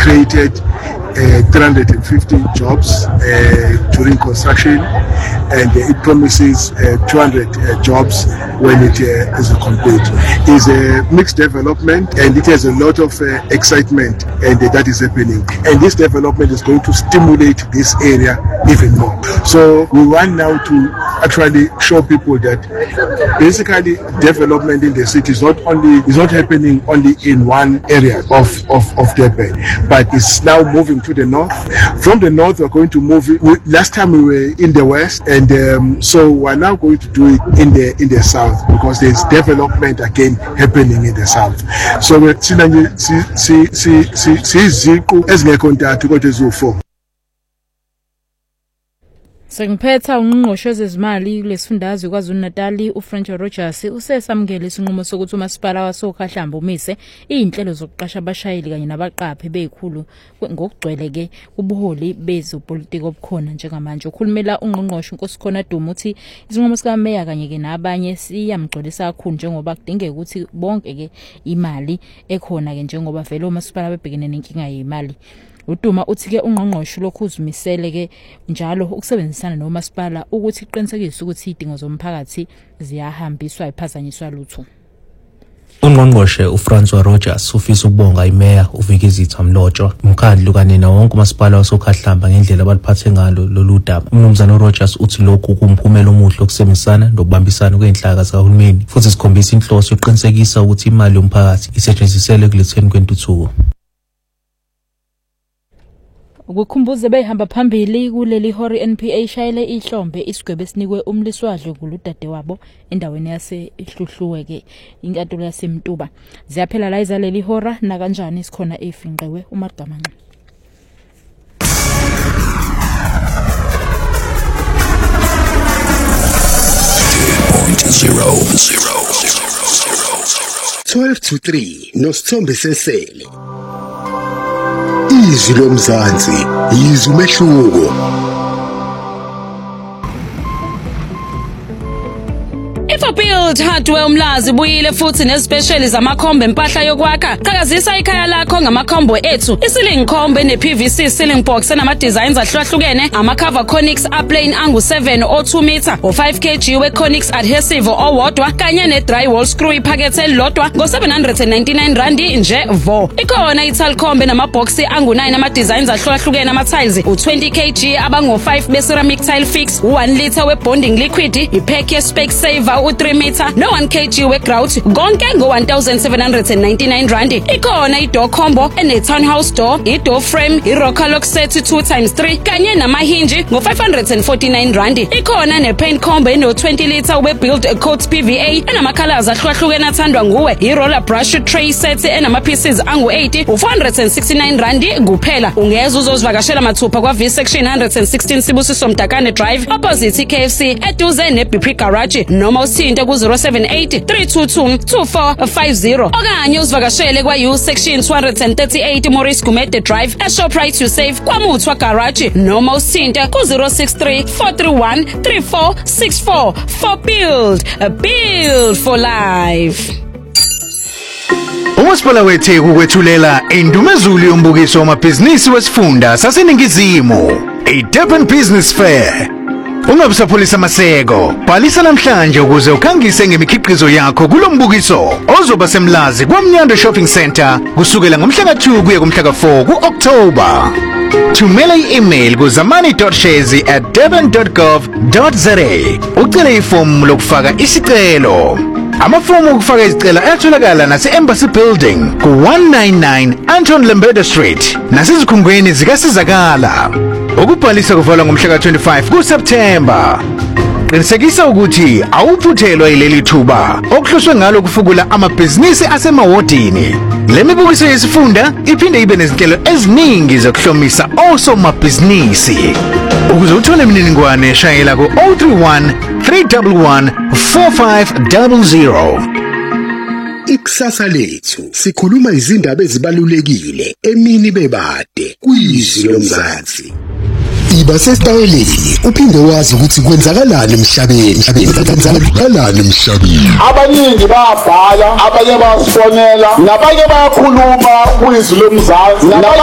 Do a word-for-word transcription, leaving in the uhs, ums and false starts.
created uh, three hundred fifty jobs uh, during construction, and uh, it promises uh, two hundred uh, jobs when it uh, is complete. It's a mixed development, and it has a lot of uh, excitement, and uh, that is happening. And this development is going to stimulate this area even more. So we want now to actually show people that basically development in the city is not only is not happening only in one area of, of, of Durban, but it's now moving to the north. From the north, we're going to move it. We, last time we were in the west, and um, so we're now going to do it in the in the south, because there's development again happening in the south. So we're seeing see see see see see ziku ezingekontathu kodwa eziwu-four. Sekuphetha ungqongqoshe wezezimali kulesifundazwe KwaZulu-Natal uFrancois Rogers usesamukele isinqumo sokuthi umasipala wasoKhahlamba umise izinhlelo zokuqasha abashayeli kanye nabaqaphi bezikhulu ngokugcwele ke ubuholi bezopolitiki obukhona njengamanje. Ukhulumela ungqongqoshe uNkosikhona Duma uthi isinqumo sika Meya kanye ke nabanye siyamgcwelisa kakhulu njengoba kudingeka ukuthi bonke ke imali ekhona ke njengoba vele umasipala bebhekene nenkinga yemali. Uduma uthi ke ungqongqoshe lokhu uzimisele ke njalo ukusebenzisana nomasipala ukuthi iqinisekise ukuthi idingo zomphakathi ziyahambiswa iphazanyiswa lutho. Ungqongqoshe uFrancois Rogers ufisa ukubonga iMeya uVikizitha Mlotshwa, umkhandlu kanye nawo wonke umasipala wasoKhahlamba ngendlela abaliphathe ngalo lolu daba. Umnumzana Rogers uthi lokhu kumphumela omuhle okusebenzisana nokubambisana kweinhlaka zikahulumeni futhi sikhombisa inhloso yokuqinisekisa ukuthi imali yomphakathi isetshenziselwe kuletheni kwentuthuko. Ukukhumbuza behamba phambili kuleli hori N P A shayele ihlombe isigwebe sinikwe umliswadle kuludade wabo endaweni yase Hluhluwe ke inkantolo yaseMtuba. Ziyaphela la izaleli hora na kanjani sikhona efinqewe uMagamanqa. twelve to three noSithombe Sesele. Izwi lomzansi, izwi umehluko. Build Hardware Umlazi buyile futhi nezespecially zamakhombe empahla yokwakha. Qhakazisa ikhaya lakho ngamakhombo ethu. Isiling khombe ne P V C ceiling box enama designs ahlukahlukene, ama cover Conix A-plane angu seven o two meter, o five kilograms we Conix adhesive owodwa kanye ne drywall screw iphakethe elilodwa ngo seven hundred ninety-nine randi nje vo. Ikhona ital khombe nama box angu nine ama designs ahlukahlukene ama tiles, u twenty kilograms abango five be ceramic tile fix, one liter we bonding liquid, ipack ye Specs Saver u three meter no one kilogram we grout konke ngo one thousand seven hundred ninety-nine randi. Ikhona i-door combo ene townhouse door, i-door frame, i-rocker lock set two times three kanye namahinji ngo five hundred forty-nine randi. Ikhona ne-paint combo eno twenty liter we build coat P V A enama colors ahlukahlukene athandwa nguwe, i-roller brush tray set enama pieces angu eighty u four hundred sixty-nine randi kuphela. Ungeza uzozivakashela mathupha kwa V section one hundred sixteen Sibusiso Mdakane Drive opposite K F C eduze ne B P Garage, noma usinte ku zero seven eight three two two two four five zero okanye uzivakashele kwa U section two hundred thirty-eight Maurice Gumede Drive e Shoprite to Save kwa Muthwa Garage, noma usinte ku zero six three four three one three four six four for Build, a Build for Life. Umasipala weTheku kwethulela indumezulu yombukiso wamabhizinisi wesifunda saseNingizimu, iDurban Business Fair. Ungabusapholisa maseko, bhalisa namhlanje ukuze ukhangise ngemikhiqizo yakho kulombukiso ozoba semlazi kwaMnyando Shopping Center kusukela ngomhla ka two kuya kumhla ka four kuOctober. Thumela i-email ku zamani dot shezi at durban dot gov dot za ucele ifomu lokufaka isicelo. Amafomu okufaka isicelo ayatholakala nase-Embassy Building ku one ninety-nine Anton Lembede Street nasezikhungweni zikasizakala. Ukubhalisa kuvalwa ngomhla ka twenty-five kuSeptember. Qinisekisa ukuthi awuphuthelwa yileli thuba okuhloswe ngalo kufukula amabhizinisi asemawodini. Le mibukiso yesifunda iphinde ibe nezinhlelo eziningi zokuhlomisa osomabhizinisi. Ukuze uthole imininingwane shayela ku zero three one three one one four five zero zero. Ikusasa lethu sikhuluma izindaba ezibalulekile emini bebade kwizwi lomzansi. Iba sesitayeleni uphinde wazi ukuthi kwenzakalani emhlabeni kwenzakalani emhlabeni. Abaningi bayabhala, abanye bayasifonela, nabanye bayakhuluma kwizwi lomzansi.